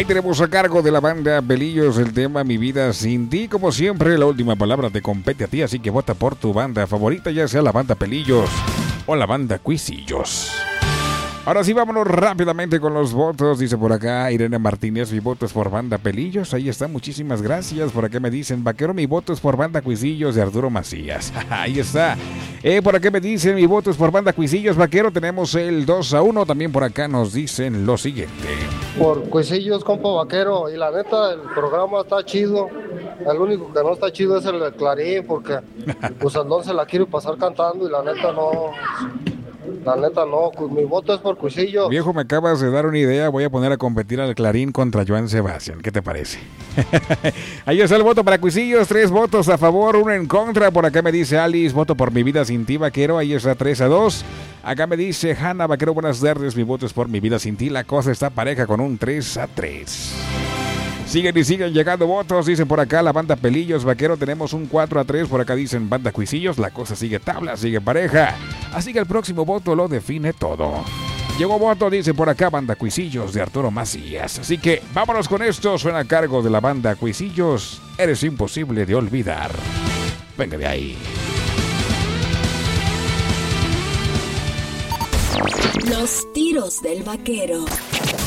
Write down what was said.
Ahí tenemos a cargo de la banda Pelillos el tema Mi Vida Sin Ti. Como siempre, la última palabra te compete a ti, así que vota por tu banda favorita, ya sea la banda Pelillos o la banda Cuisillos. Ahora sí, vámonos rápidamente con los votos. Dice por acá Irene Martínez, mi voto es por banda Pelillos. Ahí está, muchísimas gracias. Por acá me dicen, Vaquero, mi voto es por banda Cuisillos de Arturo Macías. Ahí está. Por acá me dicen, mi voto es por banda Cuisillos, Vaquero. Tenemos el 2-1. También por acá nos dicen lo siguiente. Por Cuisillos, compa Vaquero. Y la neta, el programa está chido. El único que no está chido es el de Clarín, porque pues Andón se la quiere pasar cantando y la neta no. La neta no, mi voto es por Cuisillos. Viejo, me acabas de dar una idea. Voy a poner a competir al Clarín contra Joan Sebastián. ¿Qué te parece? Ahí está el voto para Cuisillos. 3 votos a favor, 1 en contra. Por acá me dice Alice, voto por Mi Vida Sin Ti, Vaquero. Ahí está 3-2. Acá me dice Hanna, Vaquero, buenas tardes. Mi voto es por Mi Vida Sin Ti. La cosa está pareja con un 3-3. Siguen y siguen llegando votos. Dicen por acá la banda Pelillos, Vaquero. Tenemos un 4-3. Por acá dicen banda Cuisillos. La cosa sigue tabla, sigue pareja. Así que el próximo voto lo define todo. Llegó voto, dice por acá, banda Cuisillos de Arturo Macías. Así que vámonos con esto. Suena a cargo de la banda Cuisillos. Eres imposible de olvidar. Venga de ahí. Los tiros del Vaquero.